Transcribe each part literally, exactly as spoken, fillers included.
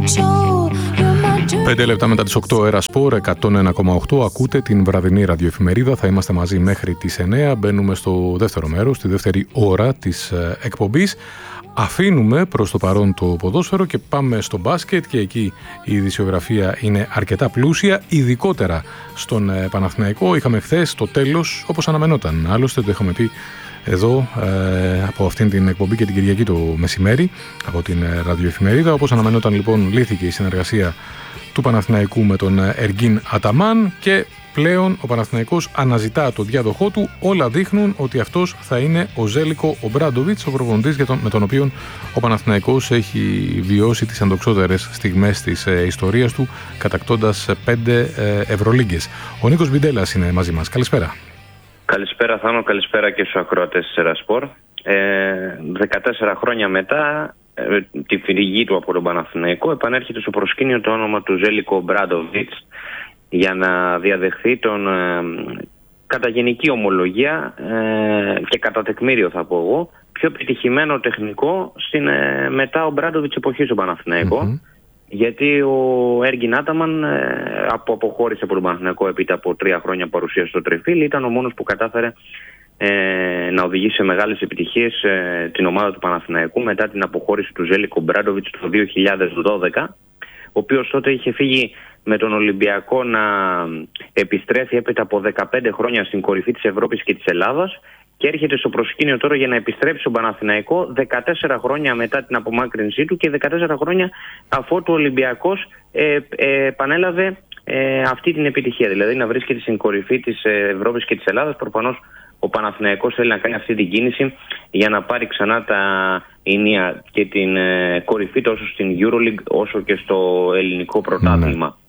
Πέντε λεπτά μετά τις οκτώ, Έρα Σπορ εκατόν ένα κόμμα οκτώ. Ακούτε την βραδινή ραδιοεφημερίδα. Θα είμαστε μαζί μέχρι τις εννιά. Μπαίνουμε στο δεύτερο μέρος, στη δεύτερη ώρα της εκπομπής. Αφήνουμε προς το παρόν το ποδόσφαιρο και πάμε στο μπάσκετ, και εκεί η ειδησιογραφία είναι αρκετά πλούσια, ειδικότερα στον Παναθηναϊκό. Είχαμε χθες το τέλος, όπως αναμενόταν. Άλλωστε το είχαμε πει εδώ ε, από αυτήν την εκπομπή και την Κυριακή το μεσημέρι από την ε, ραδιοεφημερίδα. Όπως αναμενόταν λοιπόν, λύθηκε η συνεργασία του Παναθηναϊκού με τον Εργίν Αταμάν και πλέον ο Παναθηναϊκός αναζητά το διάδοχό του. Όλα δείχνουν ότι αυτός θα είναι ο Ζέλικο Ομπράντοβιτς, ο προπονητής με τον οποίο ο Παναθηναϊκός έχει βιώσει τις αντοξότερες στιγμές της ε, ιστορίας του, κατακτώντας πέντε ε, Ευρωλίγκες. Ο Νίκος Μπιντέλας είναι μαζί μας. Καλησπέρα. Καλησπέρα Θάνο, καλησπέρα και στους ακροατές της Έρα Σπορ. Ε, δεκατέσσερα χρόνια μετά ε, τη φυγή του από τον Παναθηναϊκό, επανέρχεται στο προσκήνιο το όνομα του Ζέλικο Ομπράντοβιτς για να διαδεχθεί τον ε, κατά γενική ομολογία ε, και κατά τεκμήριο, θα πω εγώ, πιο επιτυχημένο τεχνικό στην ε, μετά Ομπράντοβιτς εποχή στον Παναθηναϊκό. Mm-hmm. Γιατί ο Έργιν Άταμαν ε, από αποχώρησε από τον Παναθηναϊκό έπειτα από τρία χρόνια παρουσία στο Τρεφίλ. Ήταν ο μόνος που κατάφερε ε, να οδηγήσει σε μεγάλες επιτυχίες ε, την ομάδα του Παναθηναϊκού μετά την αποχώρηση του Ζέλικο Ομπράντοβιτς το δύο χιλιάδες δώδεκα, ο οποίος τότε είχε φύγει με τον Ολυμπιακό να επιστρέφει έπειτα από δεκαπέντε χρόνια στην κορυφή της Ευρώπης και της Ελλάδας, και έρχεται στο προσκήνιο τώρα για να επιστρέψει στον Παναθηναϊκό δεκατέσσερα χρόνια μετά την απομάκρυνσή του και δεκατέσσερα χρόνια αφού ο Ολυμπιακός ε, ε, επανέλαβε ε, αυτή την επιτυχία. Δηλαδή να βρίσκεται στην κορυφή της Ευρώπης και της Ελλάδας. Προφανώς ο Παναθηναϊκός θέλει να κάνει αυτή την κίνηση για να πάρει ξανά τα ηνία και την ε, κορυφή τόσο στην EuroLeague όσο και στο ελληνικό πρωτάθλημα. Ναι.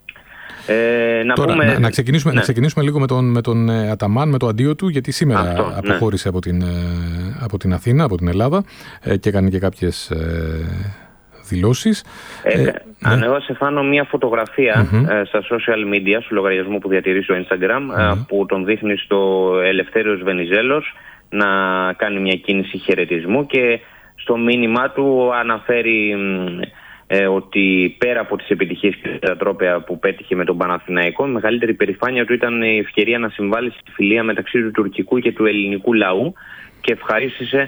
Ε, να, Τώρα, πούμε... να, να, ξεκινήσουμε, ναι. να ξεκινήσουμε λίγο με τον, με τον ε, Αταμάν, με το αντίο του, γιατί σήμερα Αυτό, αποχώρησε ναι. από, την, ε, από την Αθήνα, από την Ελλάδα, ε, και έκανε και κάποιες ε, δηλώσεις. Ε, ε, ανέβασε Φάνο μια φωτογραφία mm-hmm. ε, στα social media, στο λογαριασμό που διατηρεί στο Instagram, mm-hmm. ε, που τον δείχνει στο Ελευθέριος Βενιζέλος να κάνει μια κίνηση χαιρετισμού, και στο μήνυμά του αναφέρει Ε, ότι πέρα από τις επιτυχίες και τα τρόπαια που πέτυχε με τον Παναθηναϊκό, η μεγαλύτερη περηφάνεια του ήταν η ευκαιρία να συμβάλλει στη φιλία μεταξύ του τουρκικού και του ελληνικού λαού, και ευχαρίστησε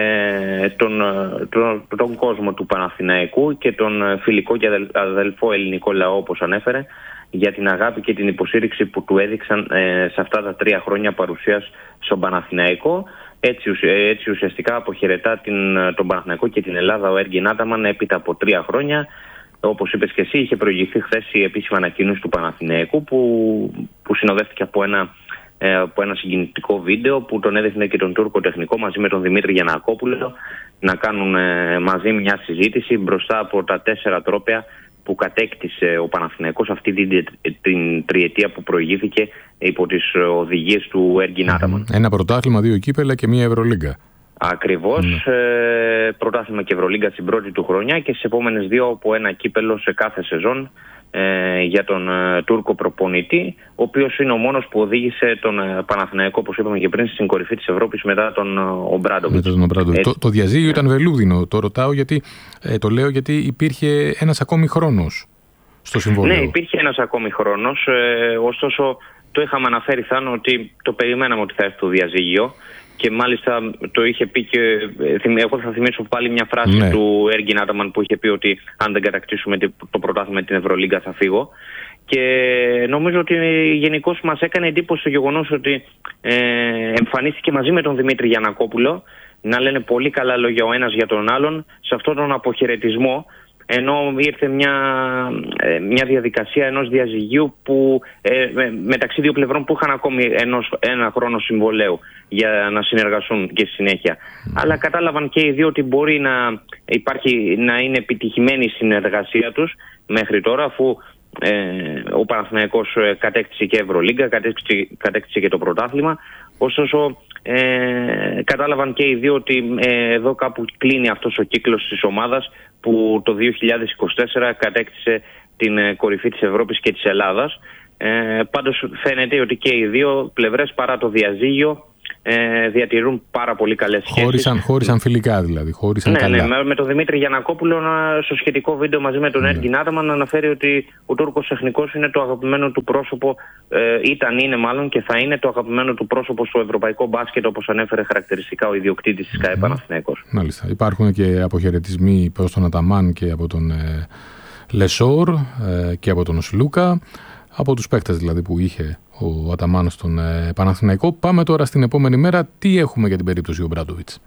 ε, τον, τον, τον κόσμο του Παναθηναϊκού και τον φιλικό και αδελφό ελληνικό λαό, όπως ανέφερε, για την αγάπη και την υποστήριξη που του έδειξαν ε, σε αυτά τα τρία χρόνια παρουσίας στον Παναθηναϊκό. Έτσι, έτσι ουσιαστικά αποχαιρετά την, τον Παναθηναϊκό και την Ελλάδα ο Έργιν Άταμαν έπειτα από τρία χρόνια. Όπως είπες και εσύ, είχε προηγηθεί χθες η επίσημη ανακοίνωση του Παναθηναϊκού που, που συνοδεύτηκε από ένα, ε, από ένα συγκινητικό βίντεο που τον έδειχνε και τον Τούρκο τεχνικό μαζί με τον Δημήτρη Γιαννακόπουλο να κάνουν ε, μαζί μια συζήτηση μπροστά από τα τέσσερα τρόπαια που κατέκτησε ο Παναθηναϊκός αυτή την, την τριετία που προηγήθηκε υπό τις οδηγίες του Έργιν Άταμαν. Ένα πρωτάθλημα, δύο κύπελα και μία Ευρωλίγκα. Ακριβώς, mm. ε, πρωτάθλημα και Ευρωλίγκα στην πρώτη του χρονιά και στις επόμενες δύο από ένα κύπελο σε κάθε σεζόν ε, για τον ε, Τούρκο προπονητή, ο οποίος είναι ο μόνος που οδήγησε τον ε, Παναθηναϊκό, όπως είπαμε και πριν, στην κορυφή της Ευρώπης μετά τον Ομπράντοβιτς. Ε, το, το διαζύγιο ήταν βελούδινο. Το ρωτάω γιατί, ε, το λέω γιατί υπήρχε ένας ακόμη χρόνος στο συμβόλαιο. Ναι, υπήρχε ένας ακόμη χρόνος, ε, ωστόσο το είχαμε αναφέρει, Θάνο, ότι το περιμέναμε ότι θα έρθει το διαζύγιο. Και μάλιστα το είχε πει και εγώ θα θυμίσω πάλι μια φράση ναι. του Έργιν Άταμαν που είχε πει ότι αν δεν κατακτήσουμε το πρωτάθλημα με την Ευρωλίγκα θα φύγω. Και νομίζω ότι γενικώς μας έκανε εντύπωση το γεγονός ότι ε, εμφανίστηκε μαζί με τον Δημήτρη Γιαννακόπουλο να λένε πολύ καλά λόγια ο ένας για τον άλλον σε αυτόν τον αποχαιρετισμό, ενώ ήρθε μια, μια διαδικασία ενός διαζυγίου που, ε, μεταξύ δύο πλευρών που είχαν ακόμη ενός, ένα χρόνο συμβολαίου για να συνεργαστούν και στη συνέχεια. Mm. Αλλά κατάλαβαν και οι δύο ότι μπορεί να, υπάρχει, να είναι επιτυχημένη η συνεργασία τους μέχρι τώρα, αφού ε, ο Παναθηναϊκός κατέκτησε και Ευρωλίγκα, κατέκτησε, κατέκτησε και το πρωτάθλημα. Ωστόσο ε, κατάλαβαν και οι δύο ότι ε, εδώ κάπου κλείνει αυτός ο κύκλος της ομάδας που το δύο χιλιάδες είκοσι τέσσερα κατέκτησε την ε, κορυφή της Ευρώπης και της Ελλάδας. Ε, πάντως φαίνεται ότι και οι δύο πλευρές παρά το διαζύγιο ε, διατηρούν πάρα πολύ καλές σχέσεις. Χώρισαν, χώρισαν φιλικά δηλαδή, χώρισαν ναι, καλά. Ναι, με τον Δημήτρη Γιαννακόπουλο στο σχετικό βίντεο μαζί με τον ναι. Έργιν Άταμαν να αναφέρει ότι ο Τούρκος τεχνικός είναι το αγαπημένο του πρόσωπο, ε, ήταν, είναι μάλλον και θα είναι το αγαπημένο του πρόσωπο στο ευρωπαϊκό μπάσκετ, όπως ανέφερε χαρακτηριστικά ο ιδιοκτήτης της ΚΑΕ mm-hmm. Παναθηναϊκός. Μάλιστα. Υπάρχουν και αποχαιρετισμοί προς τον Αταμάν και από τον ε, Λεσόρ ε, και από τον Σλούκα, από τους παίκτες δηλαδή που είχε ο Αταμάν στον ε, Παναθηναϊκό. Πάμε τώρα στην επόμενη μέρα. Τι έχουμε για την περίπτωση Ομπράντοβιτς?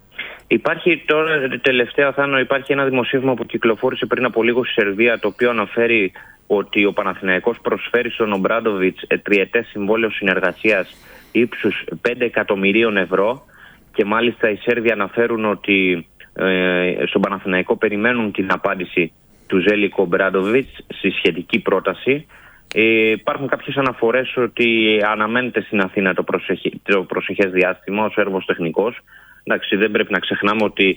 Υπάρχει τώρα τελευταία, Θάνο, υπάρχει ένα δημοσίευμα που κυκλοφόρησε πριν από λίγο στη Σερβία, το οποίο αναφέρει ότι ο Παναθηναϊκός προσφέρει στον Ομπράντοβιτς τριετές συμβόλαιο συνεργασίας ύψους πέντε εκατομμυρίων ευρώ και μάλιστα οι Σέρβοι αναφέρουν ότι ε, στον Παναθηναϊκό περιμένουν την απάντηση του Ζέλικο Ομπράντοβιτς στη σχετική πρόταση. Ε, υπάρχουν κάποιες αναφορές ότι αναμένεται στην Αθήνα το, προσεχε, το προσεχές διάστημα ως Σέρβος τεχνικός. Εντάξει, δεν πρέπει να ξεχνάμε ότι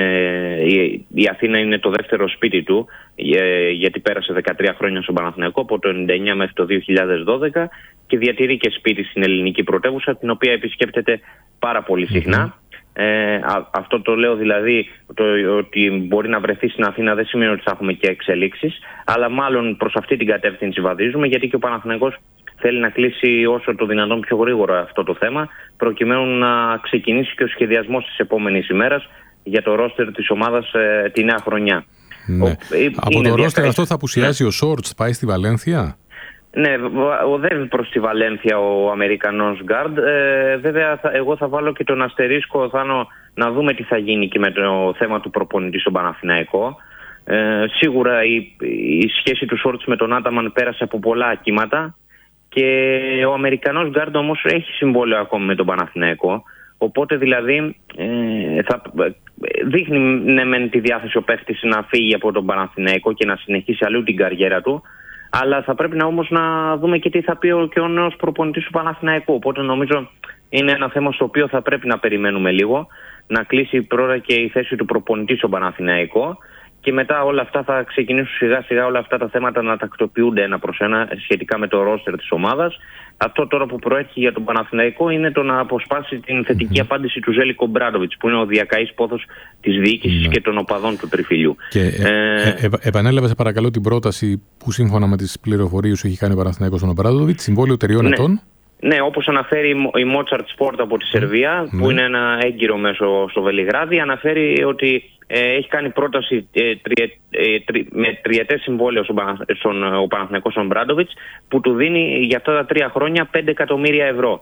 ε, η, η Αθήνα είναι το δεύτερο σπίτι του, ε, γιατί πέρασε δεκατρία χρόνια στον Παναθηναϊκό από το ενενήντα εννιά μέχρι το δύο χιλιάδες δώδεκα και διατηρεί και σπίτι στην ελληνική πρωτεύουσα, την οποία επισκέπτεται πάρα πολύ συχνά. Mm-hmm. Ε, α, αυτό το λέω δηλαδή, το, ότι μπορεί να βρεθεί στην Αθήνα δεν σημαίνει ότι θα έχουμε και εξελίξεις, αλλά μάλλον προς αυτή την κατεύθυνση βαδίζουμε, γιατί και ο Παναθηναϊκός θέλει να κλείσει όσο το δυνατόν πιο γρήγορα αυτό το θέμα, προκειμένου να ξεκινήσει και ο σχεδιασμός της επόμενης ημέρας για το ρόστερ της ομάδας ε, τη νέα χρονιά. Ναι. Ο, Από το ρόστερ αυτό θα απουσιάσει ναι. ο Σόρτς, πάει στη Βαλένθια. Ναι, οδεύει προς τη Βαλένθια ο Αμερικανός γκάρντ. Ε, βέβαια, θα, εγώ θα βάλω και τον αστερίσκο, Θάνο, να δούμε τι θα γίνει και με το θέμα του προπονητή στον Παναθηναϊκό. Ε, σίγουρα η, η σχέση του Σόρτς με τον Άταμαν πέρασε από πολλά κύματα και ο Αμερικανός γκάρντ όμως έχει συμβόλαιο ακόμη με τον Παναθηναϊκό. Οπότε δηλαδή ε, θα, δείχνει ναι, με τη διάθεση ο παίχτης να φύγει από τον Παναθηναϊκό και να συνεχίσει αλλού την καριέρα του. Αλλά θα πρέπει να όμως να δούμε και τι θα πει ο, και ο νέος προπονητής του Παναθηναϊκού. Οπότε νομίζω είναι ένα θέμα στο οποίο θα πρέπει να περιμένουμε λίγο, να κλείσει πρώτα και η θέση του προπονητή στον Παναθηναϊκό και μετά όλα αυτά θα ξεκινήσουν σιγά σιγά όλα αυτά τα θέματα να τακτοποιούνται ένα προς ένα σχετικά με το ρόστερ της ομάδας. Αυτό τώρα που προέρχεται για τον Παναθηναϊκό είναι το να αποσπάσει την θετική mm-hmm. απάντηση του Ζέλικο Ομπράντοβιτς, που είναι ο διακαής πόθος της διοίκησης mm-hmm. και των οπαδών του Τριφυλιού. Και ε, ε, ε, επανέλαβε σε παρακαλώ την πρόταση που σύμφωνα με τις πληροφορίες σου έχει κάνει ο Παναθηναϊκός στον Ομπράντοβιτς, συμβόλαιο τριών ναι. ετών. Ναι, όπως αναφέρει η Mozart Sport από τη Σερβία, mm. που είναι ένα έγκυρο μέσο στο Βελιγράδι, αναφέρει ότι ε, έχει κάνει πρόταση ε, τριε, ε, τρι, με τριετές συμβόλαιο στον, στον ο Παναθηναϊκός στον Ομπράντοβιτς, που του δίνει για αυτά τα τρία χρόνια πέντε εκατομμύρια ευρώ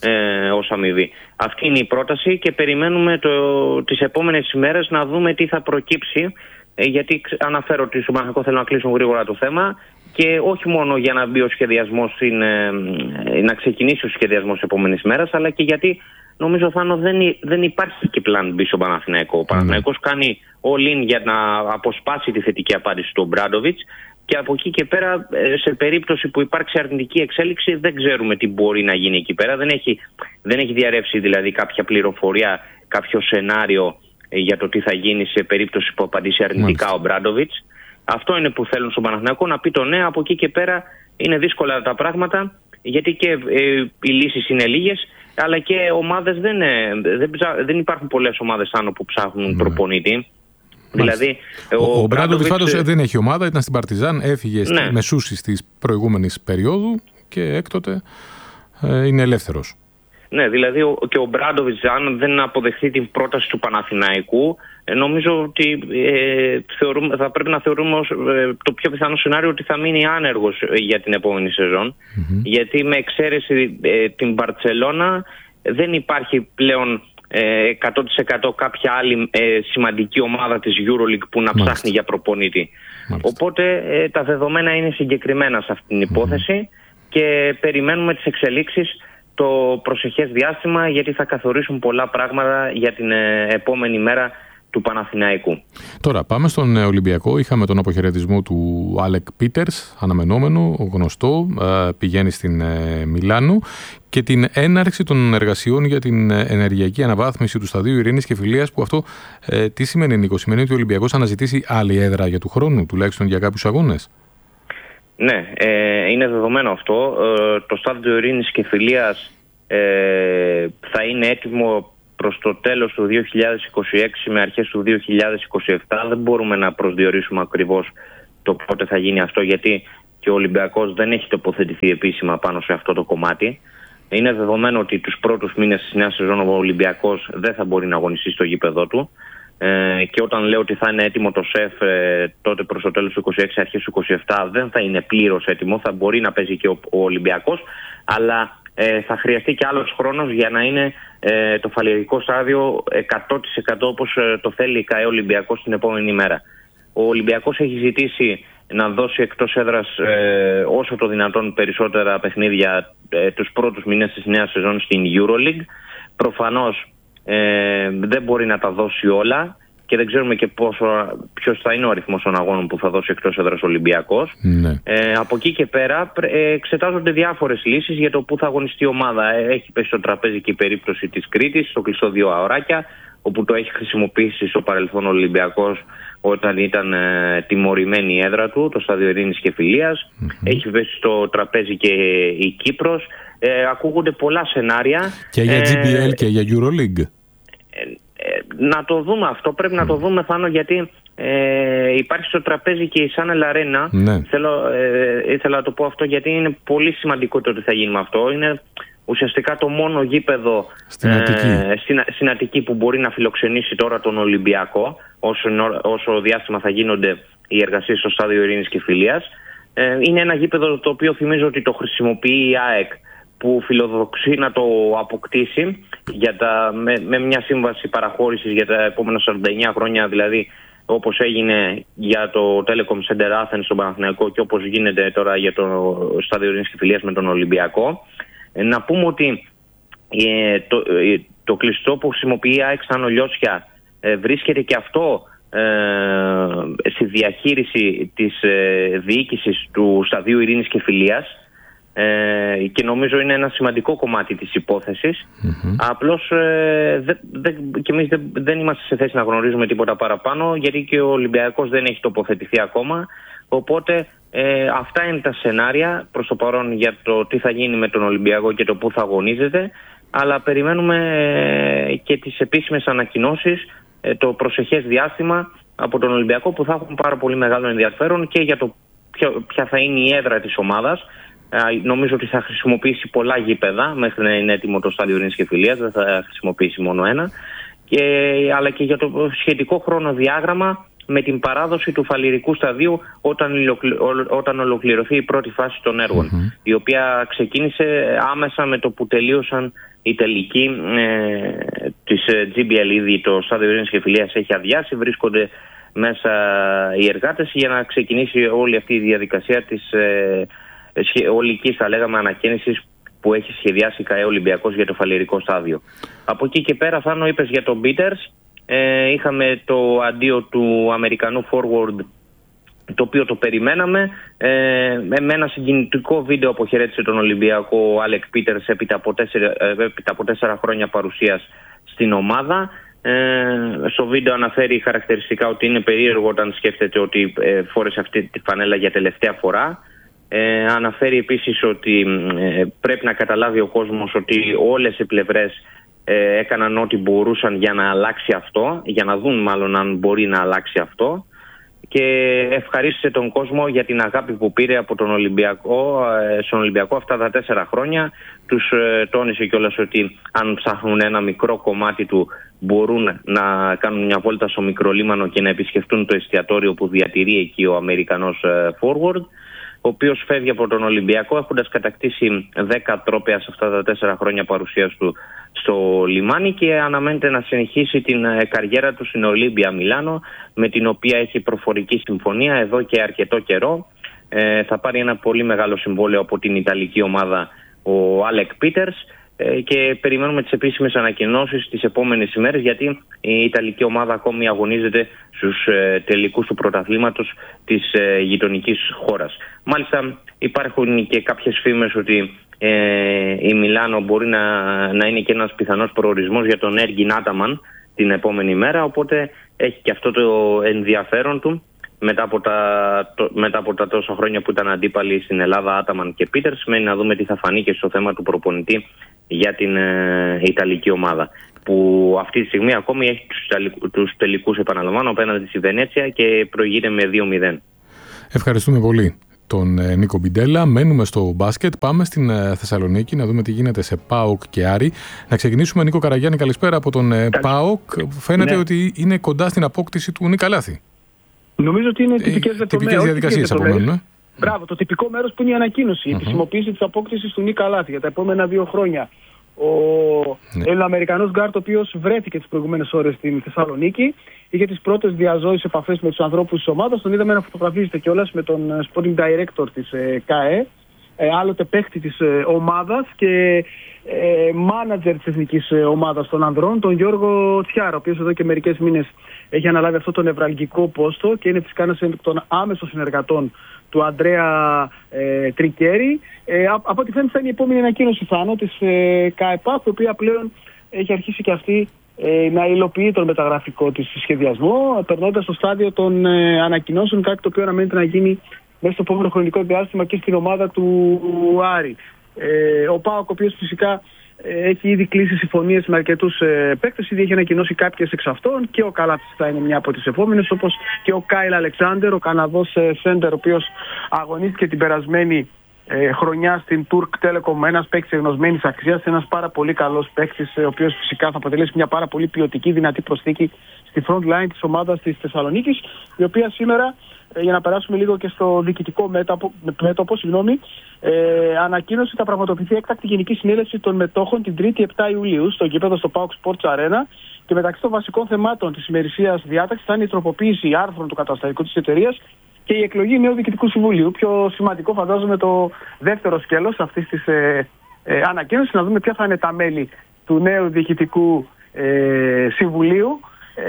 ε, ως αμοιβή. Αυτή είναι η πρόταση και περιμένουμε το, τις επόμενες ημέρες να δούμε τι θα προκύψει, ε, γιατί αναφέρω ότι στον Παναθηναϊκό θέλουν να κλείσουν γρήγορα το θέμα. Και όχι μόνο για να μπει ο σχεδιασμός, είναι, να ξεκινήσει ο σχεδιασμός της επόμενης μέρας, αλλά και γιατί νομίζω Θάνο δεν, δεν υπάρχει και πλάν B στον Παναθηναϊκό. Ο Παναθηναϊκός mm. κάνει all in για να αποσπάσει τη θετική απάντηση του Ομπράντοβιτς και από εκεί και πέρα, σε περίπτωση που υπάρξει αρνητική εξέλιξη, δεν ξέρουμε τι μπορεί να γίνει εκεί πέρα. Δεν έχει, δεν έχει διαρρεύσει δηλαδή κάποια πληροφορία, κάποιο σενάριο για το τι θα γίνει σε περίπτωση που απαντήσει αρνητικά mm. ο Ομπράντοβιτς. Αυτό είναι που θέλουν στον Παναθηναϊκό, να πει το ναι. Από εκεί και πέρα είναι δύσκολα τα πράγματα, γιατί και ε, οι λύσεις είναι λίγες, αλλά και ομάδες δεν, ε, δεν, δεν υπάρχουν πολλές ομάδες άνω που ψάχνουν mm. προπονητή. Δηλαδή, ο ο Ομπράντοβιτς πάντως δεν έχει ομάδα, ήταν στην Παρτιζάν, έφυγε ναι. στη μεσούση της προηγούμενης περίοδου και έκτοτε ε, είναι ελεύθερος. Ναι, δηλαδή και ο Ομπράντοβιτς, αν δεν αποδεχθεί την πρόταση του Παναθηναϊκού, νομίζω ότι ε, θεωρούμε, θα πρέπει να θεωρούμε ως, ε, το πιο πιθανό σενάριο ότι θα μείνει άνεργος για την επόμενη σεζόν. Mm-hmm. Γιατί με εξαίρεση ε, την Μπαρτσελώνα δεν υπάρχει πλέον ε, εκατό τοις εκατό κάποια άλλη ε, σημαντική ομάδα της EuroLeague που να Μάλιστα. ψάχνει για προπονητή. Μάλιστα. Οπότε ε, τα δεδομένα είναι συγκεκριμένα σε αυτήν την υπόθεση mm-hmm. και περιμένουμε τις εξελίξεις το προσεχές διάστημα, γιατί θα καθορίσουν πολλά πράγματα για την ε, επόμενη μέρα του Παναθηναϊκού. Τώρα πάμε στον Ολυμπιακό. Είχαμε τον αποχαιρετισμό του Άλεκ Πίτερς, αναμενόμενο, γνωστό, πηγαίνει στην Μιλάνο, και την έναρξη των εργασιών για την ενεργειακή αναβάθμιση του σταδίου Ειρήνης και Φιλίας, που αυτό ε, τι σημαίνει, Νίκο? Σημαίνει ότι ο Ολυμπιακός αναζητήσει άλλη έδρα για του χρόνου, τουλάχιστον για κάποιους αγώνες. Ναι, ε, είναι δεδομένο αυτό. Ε, το στάδιο Ειρήνης και Φιλίας ε, θα είναι έτοιμο προς το τέλος του δύο χιλιάδες είκοσι έξι με αρχές του δύο χιλιάδες είκοσι επτά. Δεν μπορούμε να προσδιορίσουμε ακριβώς το πότε θα γίνει αυτό, γιατί και ο Ολυμπιακός δεν έχει τοποθετηθεί επίσημα πάνω σε αυτό το κομμάτι. Είναι δεδομένο ότι τους πρώτους μήνες της νέας σεζόν ο Ολυμπιακός δεν θα μπορεί να αγωνιστεί στο γήπεδό του. Ε, και όταν λέω ότι θα είναι έτοιμο το ΣΕΦ ε, τότε προς το τέλος του είκοσι έξι, αρχές του είκοσι επτά, δεν θα είναι πλήρως έτοιμο. Θα μπορεί να παίζει και ο, ο Ολυμπιακός, αλλά ε, θα χρειαστεί και άλλος χρόνος για να είναι ε, το φαλιρικό στάδιο εκατό τοις εκατό όπως ε, το θέλει η ΚΑΕ Ολυμπιακός την επόμενη μέρα. Ο Ολυμπιακός έχει ζητήσει να δώσει εκτός έδρας ε, όσο το δυνατόν περισσότερα παιχνίδια ε, τους πρώτους μήνες της νέας σεζόν στην EuroLeague. Προφανώς ε, δεν μπορεί να τα δώσει όλα και δεν ξέρουμε και πόσο, ποιος θα είναι ο αριθμός των αγώνων που θα δώσει εκτός έδρας Ολυμπιακός. Ναι. Ε, από εκεί και πέρα ε, εξετάζονται διάφορες λύσεις για το πού θα αγωνιστεί η ομάδα. Έχει πέσει στο τραπέζι και η περίπτωση της Κρήτης, στο κλειστό δύο αωράκια, όπου το έχει χρησιμοποιήσει στο παρελθόν ο Ολυμπιακός όταν ήταν ε, τιμωρημένη η έδρα του, το στάδιο Ειρήνης και Φιλίας. Mm-hmm. Έχει πέσει στο τραπέζι και η Κύπρος. Ε, ακούγονται πολλά σενάρια. Και για τζι μπι ελ ε, και για EuroLeague. Ε, ε, να το δούμε αυτό, πρέπει mm. να το δούμε, Θάνο, γιατί ε, υπάρχει στο τραπέζι και η Σάνελ Αρένα. Ναι. Θέλω, ε, ήθελα να το πω αυτό γιατί είναι πολύ σημαντικό το ότι θα γίνει με αυτό. Είναι ουσιαστικά το μόνο γήπεδο στην Αττική, ε, στην, στην Αττική που μπορεί να φιλοξενήσει τώρα τον Ολυμπιακό όσο, όσο διάστημα θα γίνονται οι εργασίες στο στάδιο Ειρήνης και Φιλίας. Ε, είναι ένα γήπεδο το οποίο θυμίζω ότι το χρησιμοποιεί η ΑΕΚ, που φιλοδοξεί να το αποκτήσει για τα, με, με μια σύμβαση παραχώρησης για τα επόμενα σαράντα εννέα χρόνια, δηλαδή όπως έγινε για το Telecom Center Athens στον Παναθηναϊκό και όπως γίνεται τώρα για το στάδιο Ειρήνης και Φιλίας με τον Ολυμπιακό. Ε, να πούμε ότι ε, το, ε, το κλειστό που χρησιμοποιεί η ΑΕΚ σαν Ολιώσια ε, βρίσκεται και αυτό ε, στη διαχείριση της ε, διοίκησης του σταδίου Ειρήνης και Φιλίας. Ε, και νομίζω είναι ένα σημαντικό κομμάτι της υπόθεσης. Mm-hmm. Απλώς ε, δε, δε, και εμείς δεν, δεν είμαστε σε θέση να γνωρίζουμε τίποτα παραπάνω, γιατί και ο Ολυμπιακός δεν έχει τοποθετηθεί ακόμα. Οπότε ε, αυτά είναι τα σενάρια προς το παρόν για το τι θα γίνει με τον Ολυμπιακό και το πού θα αγωνίζεται. Αλλά περιμένουμε ε, και τις επίσημες ανακοινώσεις ε, το προσεχές διάστημα από τον Ολυμπιακό, που θα έχουν πάρα πολύ μεγάλο ενδιαφέρον και για το ποιο, ποια θα είναι η έδρα της ομάδας. Νομίζω ότι θα χρησιμοποιήσει πολλά γήπεδα μέχρι να είναι έτοιμο το στάδιο Ειρήνης και Φιλίας, δεν θα χρησιμοποιήσει μόνο ένα. Και, αλλά και για το σχετικό χρονοδιάγραμμα με την παράδοση του φαλιρικού σταδίου όταν, όταν ολοκληρωθεί η πρώτη φάση των έργων, mm-hmm. η οποία ξεκίνησε άμεσα με το που τελείωσαν οι τελικοί ε, της τζι μπι ελ. Ήδη το στάδιο Ειρήνης και Φιλίας έχει αδειάσει, βρίσκονται μέσα οι εργάτες για να ξεκινήσει όλη αυτή η διαδικασία της ε, ολικής, θα λέγαμε, ανακαίνησης που έχει σχεδιάσει η ΚΑΕ Ολυμπιακός για το φαλιρικό στάδιο. Από εκεί και πέρα, Θάνο, είπες για τον Peters. Ε, είχαμε το αντίο του Αμερικανού forward, το οποίο το περιμέναμε. Ε, με ένα συγκινητικό βίντεο αποχαιρέτησε τον Ολυμπιακό ο Άλεκ Peters έπειτα από τέσσερα, έπειτα από τέσσερα χρόνια παρουσίας στην ομάδα. Ε, στο βίντεο αναφέρει χαρακτηριστικά ότι είναι περίεργο όταν σκέφτεται ότι ε, φόρεσε αυτή τη φανέλα για τελευταία φορά. Ε, αναφέρει επίσης ότι ε, πρέπει να καταλάβει ο κόσμος ότι όλες οι πλευρές ε, έκαναν ό,τι μπορούσαν για να αλλάξει αυτό, για να δουν μάλλον αν μπορεί να αλλάξει αυτό, και ευχαρίστησε τον κόσμο για την αγάπη που πήρε από τον Ολυμπιακό, ε, στον Ολυμπιακό αυτά τα τέσσερα χρόνια. Τους ε, τόνισε κιόλας ότι αν ψάχνουν ένα μικρό κομμάτι του μπορούν να κάνουν μια βόλτα στο Μικρολίμανο και να επισκεφτούν το εστιατόριο που διατηρεί εκεί ο Αμερικανός ε, forward, ο οποίος φεύγει από τον Ολυμπιακό έχοντας κατακτήσει δέκα τρόπαια σε αυτά τα τέσσερα χρόνια παρουσίας του στο λιμάνι, και αναμένεται να συνεχίσει την καριέρα του στην Ολύμπια Μιλάνο, με την οποία έχει προφορική συμφωνία εδώ και αρκετό καιρό. Ε, θα πάρει ένα πολύ μεγάλο συμβόλαιο από την Ιταλική ομάδα ο Άλεκ Peters, ε, και περιμένουμε τις επίσημες ανακοινώσεις τις επόμενες ημέρες, γιατί η Ιταλική ομάδα ακόμη αγωνίζεται στους ε, τελικούς του πρωταθλήματος της ε, γειτονικής χώρας. Μάλιστα υπάρχουν και κάποιες φήμες ότι ε, η Μιλάνο μπορεί να, να είναι και ένας πιθανός προορισμός για τον Έργιν Άταμαν την επόμενη μέρα, οπότε έχει και αυτό το ενδιαφέρον του. μετά από, τα, το, μετά από τα τόσα χρόνια που ήταν αντίπαλοι στην Ελλάδα, Άταμαν και Πίτερ. Μένει να δούμε τι θα φανεί και στο θέμα του προπονητή για την ε, Ιταλική ομάδα, που αυτή τη στιγμή ακόμη έχει τους, τους τελικούς, επαναλαμβάνω, απέναντι στη Βενέτσια και προηγείται με δύο μηδέν. Ευχαριστούμε πολύ τον ε, Νίκο Μπιντέλα. Μένουμε στο μπάσκετ. Πάμε στην ε, Θεσσαλονίκη να δούμε τι γίνεται σε ΠΑΟΚ και Άρη. Να ξεκινήσουμε, Νίκο Καραγιάννη, καλησπέρα από τον ε, ΠΑΟΚ. Φαίνεται ναι. ότι είναι κοντά στην απόκτηση του Νίκα Λάθη. Νομίζω ότι είναι τυπικές ε, τυπικές διαδικασίες απομένουν. Ε? Μπράβο, το τυπικό μέρος που είναι η ανακοίνωση, η uh-huh. επισημοποίηση της απόκτησης του Νίκα Λάθη για τα επόμενα δύο χρόνια. Ο ναι. Έλληνα-Αμερικανός γκάρτ, ο οποίος βρέθηκε τις προηγούμενες ώρες στην Θεσσαλονίκη, είχε τις πρώτες διαζώης επαφές με τους ανθρώπους της ομάδας. Τον είδαμε να φωτογραφίζεται κιόλας με τον sporting director της ε, ΚΑΕ, ε, άλλοτε παίχτη της ε, ομάδας και ε, μάνατζερ της εθνικής ε, ομάδας των ανδρών, τον Γιώργο Τσιάρα, ο οποίος εδώ και μερικές μήνες έχει αναλάβει αυτό το νευραλγικό πόστο και είναι φυσικά ένας των άμεσων συνεργατών του Αντρέα ε, Τρικέρη. Ε, από ό,τι φαίνεται θα είναι η επόμενη ανακοίνωση, Θάνο, της ε, ΚΑΕΠΑ, η οποία πλέον έχει αρχίσει και αυτή ε, να υλοποιεί τον μεταγραφικό της σχεδιασμό, περνώντας στο στάδιο των ε, ανακοινώσεων, κάτι το οποίο αναμένεται να γίνει μέσα στο επόμενο χρονικό διάστημα και στην ομάδα του Άρη. Ε, ο ΠΑΟΚ, ο οποίος φυσικά έχει ήδη κλείσει συμφωνίες με αρκετούς ε, παίκτες, ήδη έχει ανακοινώσει κάποιες εξ αυτών και ο Καλάτσης θα είναι μια από τις επόμενες, όπως και ο Κάιλ Αλεξάνδερ, ο Καναδός ε, σέντερ, ο οποίος αγωνίστηκε την περασμένη ε, χρονιά στην Turk Telecom, ένας παίκτης εγνωσμένης αξίας, ένας πάρα πολύ καλός παίκτης, ε, ο οποίος φυσικά θα αποτελέσει μια πάρα πολύ ποιοτική, δυνατή προσθήκη στη front line της ομάδας της Θεσσαλονίκης, η οποία σήμερα, για να περάσουμε λίγο και στο διοικητικό μέτωπο, μέτωπο, συγγνώμη, ε, ανακοίνωσε θα πραγματοποιηθεί έκτακτη γενική συνέλευση των μετόχων την τρίτη επτά Ιουλίου στο γήπεδο στο ΠΑΟΚ Sports Arena και μεταξύ των βασικών θεμάτων της ημερησίας διάταξης θα είναι η τροποποίηση άρθρων του καταστατικού της εταιρείας και η εκλογή νέου διοικητικού συμβουλίου. Πιο σημαντικό φαντάζομαι το δεύτερο σκέλος αυτής της ε, ε, ανακοίνωσης, να δούμε ποια θα είναι τα μέλη του νέου διοικητικού ε, συμβουλίου.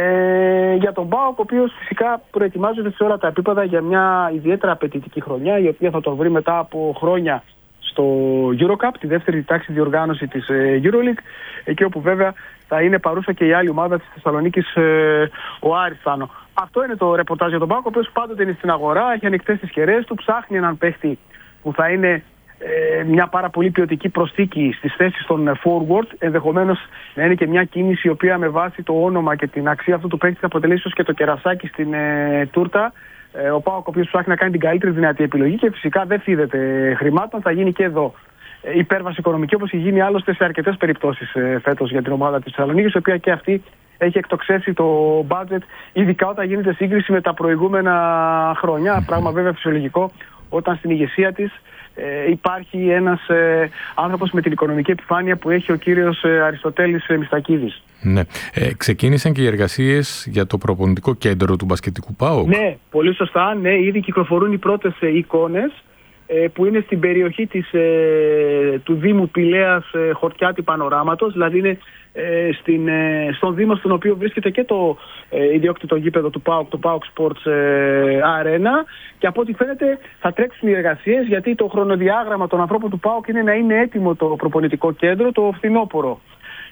Ε, για τον ΠΑΟΚ, ο οποίος φυσικά προετοιμάζεται σε όλα τα επίπεδα για μια ιδιαίτερα απαιτητική χρονιά, η οποία θα τον βρει μετά από χρόνια στο EuroCup, τη δεύτερη τάξη διοργάνωση της ε, EuroLeague, εκεί όπου βέβαια θα είναι παρούσα και η άλλη ομάδα της Θεσσαλονίκης, ε, ο Άρης. Θάνο. Αυτό είναι το ρεπορτάζ για τον ΠΑΟΚ, ο οποίος πάντοτε είναι στην αγορά, έχει ανοιχτές τις κεραίες του, ψάχνει έναν παίχτη που θα είναι ε, μια πάρα πολύ ποιοτική προσθήκη στις θέσεις των forward, ενδεχομένως να είναι και μια κίνηση η οποία με βάση το όνομα και την αξία αυτού του παίκτη θα αποτελέσει ίσως και το κερασάκι στην ε, τούρτα. Ε, ο ΠΑΟΚ, ο οποίος ψάχνει να κάνει την καλύτερη δυνατή επιλογή και φυσικά δεν φίδεται χρημάτων, θα γίνει και εδώ ε, υπέρβαση οικονομική, όπως έχει γίνει άλλωστε σε αρκετές περιπτώσεις ε, φέτος για την ομάδα της Θεσσαλονίκης, η οποία και αυτή έχει εκτοξεύσει το budget, ειδικά όταν γίνεται σύγκριση με τα προηγούμενα χρόνια. Πράγμα βέβαια φυσιολογικό όταν στην ηγεσία της Ε, υπάρχει ένας ε, άνθρωπος με την οικονομική επιφάνεια που έχει ο κύριος ε, Αριστοτέλης ε, Μιστακίδης. Ναι. Ε, ξεκίνησαν και οι εργασίες για το προπονητικό κέντρο του μπασκετικού ΠΑΟΚ. Ναι, πολύ σωστά. Ναι, ήδη κυκλοφορούν οι πρώτες ε, εικόνες ε, που είναι στην περιοχή της, ε, του Δήμου Πηλαίας ε, Χορτιάτη Πανοράματος, δηλαδή είναι ε, στην, ε, στον Δήμο στον οποίο βρίσκεται και το ε, ιδιόκτητο γήπεδο του ΠΑΟΚ, το ΠΑΟΚ Sports ε, Arena, και από ό,τι φαίνεται θα τρέξουν οι εργασίες, γιατί το χρονοδιάγραμμα των ανθρώπων του ΠΑΟΚ είναι να είναι έτοιμο το προπονητικό κέντρο το φθινόπωρο.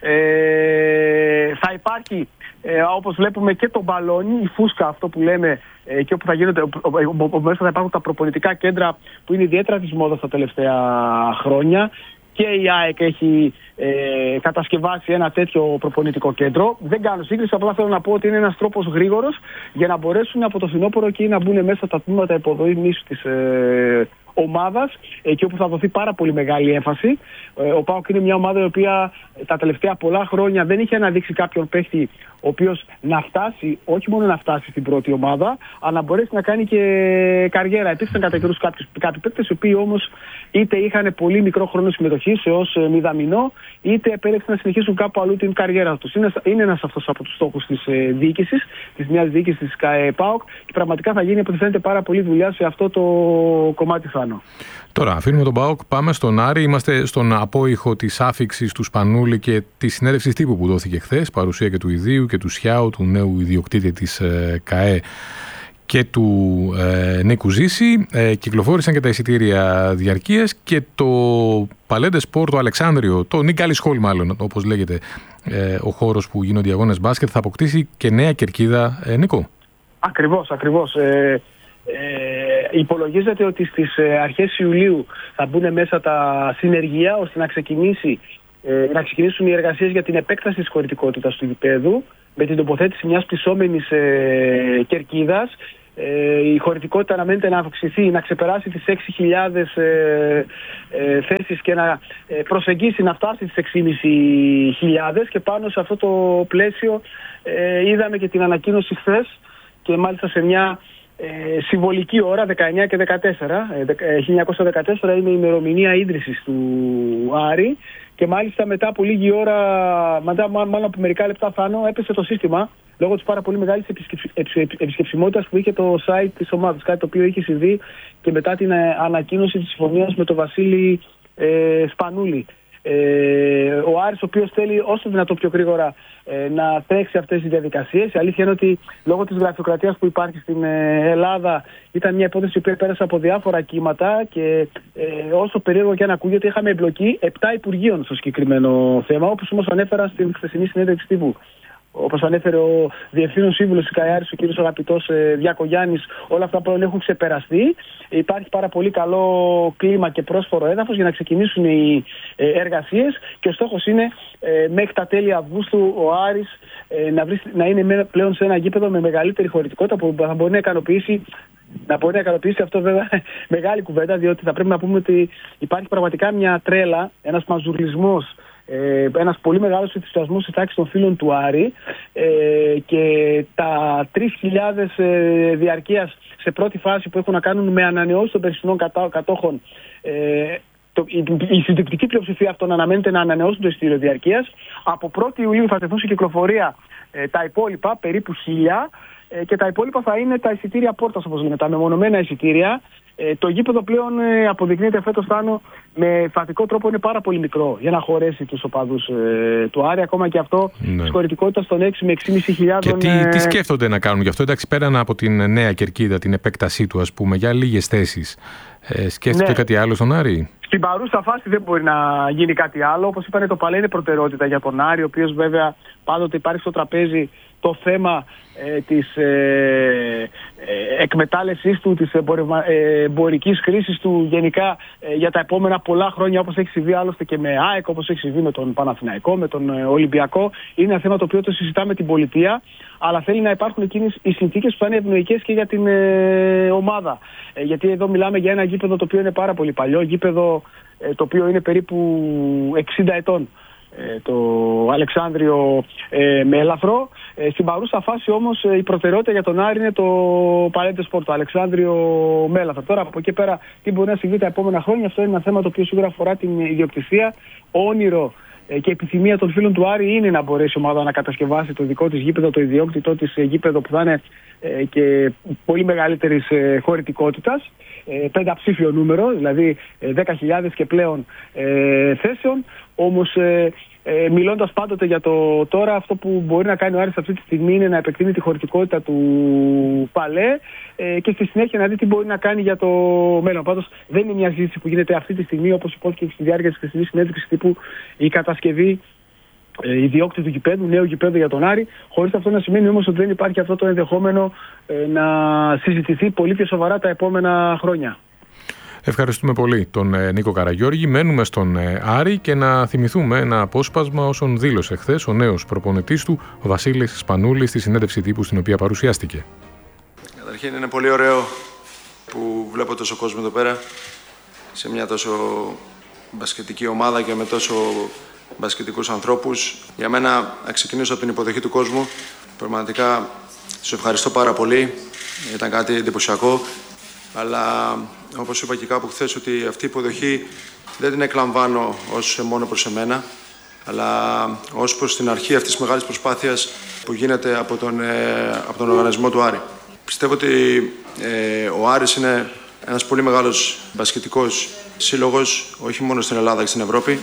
Ε, θα υπάρχει ε, όπως βλέπουμε και το μπαλόνι, η φούσκα, αυτό που λέμε, ε, και όπου θα γίνονται, όπου μέσα θα υπάρχουν τα προπονητικά κέντρα που είναι ιδιαίτερα της μόδας τα τελευταία χρόνια, και η ΑΕΚ έχει ε, κατασκευάσει ένα τέτοιο προπονητικό κέντρο. Δεν κάνω σύγκριση, απλά θέλω να πω ότι είναι ένας τρόπος γρήγορος για να μπορέσουν από το φθινόπωρο εκεί να μπουν μέσα τα τμήματα υποδομής της ε, ομάδας, εκεί όπου θα δοθεί πάρα πολύ μεγάλη έμφαση. Ε, ο ΠΑΟΚ είναι μια ομάδα η οποία τα τελευταία πολλά χρόνια δεν είχε αναδείξει κάποιον παίχτη ο οποίος να φτάσει, όχι μόνο να φτάσει στην πρώτη ομάδα, αλλά να μπορέσει να κάνει και καριέρα. Υπήρξαν κατά καιρούς κάποιοι παίκτες, οι οποίοι όμως είτε είχαν πολύ μικρό χρόνο συμμετοχής έως μηδαμινό, είτε επέλεξαν να συνεχίσουν κάπου αλλού την καριέρα τους. Είναι, είναι ένας αυτός από τους στόχους της ε, διοίκησης, της νέας διοίκησης της ΠΑΟΚ, και πραγματικά θα γίνει, από ό,τι φαίνεται, πάρα πολύ δουλειά σε αυτό το κομμάτι, Θάνο. Τώρα αφήνουμε τον ΠΑΟΚ, πάμε στον Άρη. Είμαστε στον απόϊχο της άφιξης του Σπανούλη και της συνέντευξης τύπου που δόθηκε χθες, παρουσία και του Ιδίου και του Σιάου, του νέου ιδιοκτήτη της ε, ΚΑΕ, και του ε, Νίκου Ζήση. Ε, κυκλοφόρησαν και τα εισιτήρια διαρκείας και το Παλέντε Σπορ, το Αλεξάνδριο, το Νίκαλις Χολ μάλλον, όπως λέγεται ε, ο χώρος που γίνονται οι αγώνες μπάσκετ, θα αποκτήσει και νέα κερκίδα, ε, Νίκο. Ακριβώς, ακριβώς. Ε, Ε, υπολογίζεται ότι στις αρχές Ιουλίου θα μπουν μέσα τα συνεργεία ώστε να, ξεκινήσει, ε, να ξεκινήσουν οι εργασίες για την επέκταση της χωρητικότητας του γηπέδου με την τοποθέτηση μιας πλησσόμενης ε, κερκίδας. Ε, η χωρητικότητα αναμένεται να αυξηθεί, να ξεπεράσει τις έξι χιλιάδες ε, ε, θέσεις και να ε, προσεγγίσει να φτάσει τις έξι χιλιάδες πεντακόσιες, και πάνω σε αυτό το πλαίσιο ε, είδαμε και την ανακοίνωση χθες, και μάλιστα σε μια ε, συμβολική ώρα, δεκαεννιά και δεκατέσσερα. Ε, χίλια εννιακόσια δεκατέσσερα είναι η ημερομηνία ίδρυσης του Άρη, και μάλιστα μετά από λίγη ώρα, μετά μάλλον από μερικά λεπτά πάνω, έπεσε το σύστημα λόγω της πάρα πολύ μεγάλης επισκεψιμότητας που είχε το site της ομάδας, κάτι το οποίο είχε συμβεί και μετά την ανακοίνωση της συμφωνίας με τον Βασίλη ε, Σπανούλη. Ε, ο Άρης, ο οποίος θέλει όσο δυνατό πιο γρήγορα ε, να τρέξει αυτές τις διαδικασίες. Η αλήθεια είναι ότι λόγω της γραφειοκρατίας που υπάρχει στην ε, Ελλάδα ήταν μια υπόθεση που πέρασε από διάφορα κύματα, και ε, όσο περίεργο και αν ακούγεται, είχαμε εμπλοκή επτά υπουργείων στο συγκεκριμένο θέμα, όπως όμως ανέφερα στην χθεσινή συνέντευξη τύπου. Όπως ανέφερε ο Διευθύνων Σύμβουλος της ΚΑΕΑΡης, ο κ. αγαπητός ε, Διακογιάννης, όλα αυτά πλέον έχουν ξεπεραστεί. Υπάρχει πάρα πολύ καλό κλίμα και πρόσφορο έδαφος για να ξεκινήσουν οι ε, εργασίες, και ο στόχος είναι ε, μέχρι τα τέλη Αυγούστου ο Άρης ε, να, βρει, να είναι πλέον σε ένα γήπεδο με μεγαλύτερη χωρητικότητα που θα μπορεί να ικανοποιήσει. Να μπορεί να ικανοποιήσει αυτό, βέβαια, μεγάλη κουβέντα, διότι θα πρέπει να πούμε ότι υπάρχει πραγματικά μια τρέλα, ένας μαζουρλισμός, Ε, ένας πολύ μεγάλος ενθουσιασμός στη τάξη των φίλων του Άρη, ε, και τα τρεις χιλιάδες ε, διαρκείας σε πρώτη φάση που έχουν να κάνουν με ανανεώσεις των περσινών κατώ, κατόχων. Ε, το, η, η συντριπτική πλειοψηφία αυτών αναμένεται να ανανεώσουν το εισιτήριο διαρκείας. Από πρώτη Ιουλίου θα τεθούν σε κυκλοφορία ε, τα υπόλοιπα, περίπου χίλια, ε, και τα υπόλοιπα θα είναι τα εισιτήρια πόρτας, όπως λέμε, τα μεμονωμένα εισιτήρια. Ε, το γήπεδο πλέον ε, αποδεικνύεται φέτος, Θάνο, με φατικό τρόπο είναι πάρα πολύ μικρό για να χωρέσει τους οπαδούς ε, του Άρη, ακόμα και αυτό ναι. της χωρητικότητας των έξι με έξι χιλιάδες πεντακόσιους. Και τι, τι σκέφτονται να κάνουν γι' αυτό, εντάξει, πέραν από την νέα κερκίδα, την επέκτασή του, ας πούμε, για λίγες θέσεις, ε, σκέφτονται ναι. κάτι άλλο στον Άρη? Στην παρούσα φάση δεν μπορεί να γίνει κάτι άλλο. Όπως είπανε, το παλέ είναι προτεραιότητα για τον Άρη, ο οποίος βέβαια πάντοτε υπάρχει στο τραπέζι το θέμα ε, της ε, ε, εκμετάλλευσής του, της εμπορευμα, ε, εμπορικής χρήσης του γενικά ε, για τα επόμενα πολλά χρόνια, όπως έχει συμβεί άλλωστε και με ΑΕΚ, όπως έχει συμβεί με τον Παναθηναϊκό, με τον ε, Ολυμπιακό. Είναι ένα θέμα το οποίο το συζητάμε με την πολιτεία, αλλά θέλει να υπάρχουν εκείνες οι συνθήκες που θα είναι ευνοϊκές και για την ε, ομάδα. Ε, γιατί εδώ μιλάμε για ένα γήπεδο το οποίο είναι πάρα πολύ παλιό, γήπεδο ε, το οποίο είναι περίπου εξήντα ετών. Το Αλεξάνδριο ε, Μέλαφρο. Ε, στην παρούσα φάση όμως ε, η προτεραιότητα για τον Άρη είναι το Παλέντε Σπορ, το Αλεξάνδριο Μέλαφρο. Τώρα από εκεί πέρα τι μπορεί να συμβεί τα επόμενα χρόνια, αυτό είναι ένα θέμα το οποίο σίγουρα αφορά την ιδιοκτησία. Όνειρο ε, και επιθυμία των φίλων του Άρη είναι να μπορέσει η ομάδα να κατασκευάσει το δικό της γήπεδο, το ιδιόκτητό της ε, γήπεδο που θα είναι ε, και πολύ μεγαλύτερης ε, χωρητικότητας. Ε, πενταψήφιο νούμερο, δηλαδή ε, δέκα χιλιάδες και πλέον ε, θέσεων. Όμως ε, ε, μιλώντας πάντοτε για το τώρα, αυτό που μπορεί να κάνει ο Άρης αυτή τη στιγμή είναι να επεκτείνει τη χωρητικότητα του Παλέ ε, και στη συνέχεια να δει τι μπορεί να κάνει για το μέλλον. Πάντως δεν είναι μια συζήτηση που γίνεται αυτή τη στιγμή, όπως υπόθηκε στη διάρκεια της χθεσινής συνέντευξης τύπου, η κατασκευή ε, ιδιόκτητου του γηπέδου, νέου γηπέδου για τον Άρη, χωρίς αυτό να σημαίνει όμως ότι δεν υπάρχει αυτό το ενδεχόμενο ε, να συζητηθεί πολύ πιο σοβαρά τα επόμενα χρόνια. Ευχαριστούμε πολύ τον Νίκο Καραγιώργη. Μένουμε στον Άρη και να θυμηθούμε ένα απόσπασμα όσων δήλωσε χθες ο νέος προπονητής του, ο Βασίλης Σπανούλης, στη συνέντευξη τύπου στην οποία παρουσιάστηκε. Καταρχήν είναι πολύ ωραίο που βλέπω τόσο κόσμο εδώ πέρα, σε μια τόσο μπασκετική ομάδα και με τόσο μπασκετικούς ανθρώπους. Για μένα, να ξεκινήσω από την υποδοχή του κόσμου. Πραγματικά τους ευχαριστώ πάρα πολύ. Ήταν κάτι εντυπωσιακό. Αλλά όπως είπα και κάπου χθες, ότι αυτή η υποδοχή δεν την εκλαμβάνω ως μόνο προς εμένα, αλλά ως προς την αρχή αυτής της μεγάλης προσπάθειας που γίνεται από τον, ε, από τον οργανισμό του Άρη. Πιστεύω ότι ε, ο Άρης είναι ένας πολύ μεγάλος μπασκετικός σύλλογος, όχι μόνο στην Ελλάδα και στην Ευρώπη,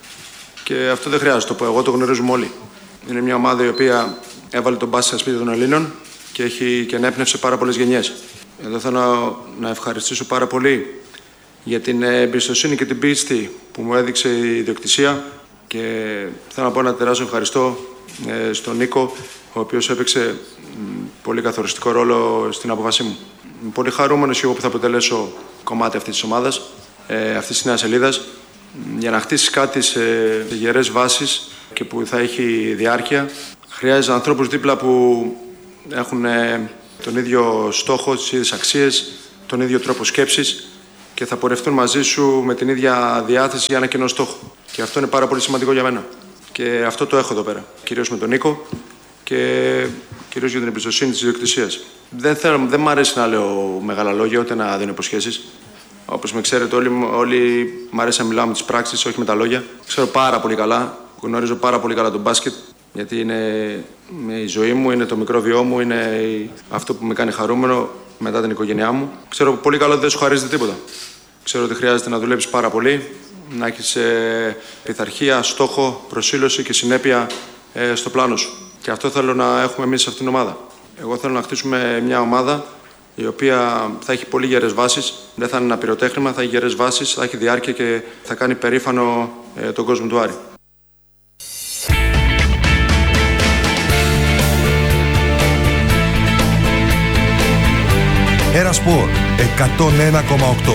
και αυτό δεν χρειάζεται το πω, εγώ το γνωρίζουμε όλοι. Είναι μια ομάδα η οποία έβαλε τον μπάσκετ στα σπίτια των Ελλήνων και έχει και ανέπνευσε πάρα πολλές γενιές. Εδώ θέλω να ευχαριστήσω πάρα πολύ για την εμπιστοσύνη και την πίστη που μου έδειξε η ιδιοκτησία, και θέλω να πω ένα τεράστιο ευχαριστώ στον Νίκο, ο οποίος έπαιξε πολύ καθοριστικό ρόλο στην απόφασή μου. Είμαι πολύ χαρούμενος εγώ που θα αποτελέσω κομμάτι αυτής της ομάδας, ε, αυτής της νέας σελίδας, για να χτίσεις κάτι σε γερές βάσεις και που θα έχει διάρκεια. Χρειάζεται ανθρώπους δίπλα που έχουν ε, τον ίδιο στόχο, τις ίδιες αξίες, τον ίδιο τρόπο σκέψης και θα πορευτούν μαζί σου με την ίδια διάθεση για ένα κοινό στόχο. Και αυτό είναι πάρα πολύ σημαντικό για μένα. Και αυτό το έχω εδώ πέρα, κυρίως με τον Νίκο και κυρίως για την εμπιστοσύνη της ιδιοκτησίας. Δεν, θέλω, δεν μ' αρέσει να λέω μεγάλα λόγια, ούτε να δίνω υποσχέσεις. Όπως με ξέρετε όλοι, όλοι μ' αρέσει να μιλάω με τις πράξεις, όχι με τα λόγια. Ξέρω πάρα πολύ καλά, γνωρίζω πάρα πολύ καλά τον μπάσκετ, γιατί είναι η ζωή μου, είναι το μικρό βιό μου, είναι αυτό που με κάνει χαρούμενο μετά την οικογένειά μου. Ξέρω πολύ καλά ότι δεν σου χαρίζεται τίποτα. Ξέρω ότι χρειάζεται να δουλέψεις πάρα πολύ, να έχεις ε, πειθαρχία, στόχο, προσήλωση και συνέπεια ε, στο πλάνο σου. Και αυτό θέλω να έχουμε εμείς σε αυτήν την ομάδα. Εγώ θέλω να χτίσουμε μια ομάδα η οποία θα έχει πολύ γερές βάσεις, δεν θα είναι ένα πυροτέχνημα, θα έχει γερές βάσεις, θα έχει διάρκεια και θα κάνει περήφανο ε, τον κόσμο του Άρη. Ερασπορ εκατόν ένα κόμμα οκτώ.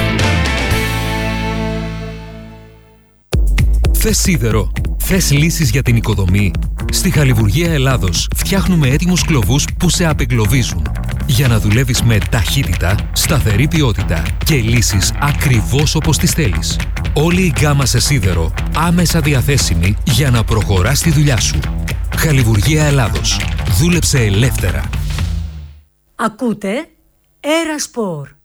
Θες σίδερο? Θες λύσεις για την οικοδομή? Στη Χαλιβουργία Ελλάδος φτιάχνουμε έτοιμους κλωβούς που σε απεγκλωβίζουν για να δουλεύεις με ταχύτητα, σταθερή ποιότητα και λύσεις ακριβώς όπως τις θέλεις. Όλη η γκάμα σε σίδερο άμεσα διαθέσιμη για να προχωράς τη δουλειά σου. Χαλιβουργία Ελλάδος. Δούλεψε ελεύθερα. Ακούτε Ερασπορ.